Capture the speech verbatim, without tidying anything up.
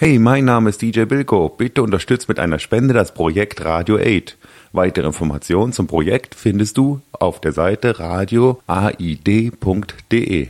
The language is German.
Hey, mein Name ist D J Bilko. Bitte unterstützt mit einer Spende das Projekt Radio aid. Weitere Informationen zum Projekt findest du auf der Seite radio aid punkt de.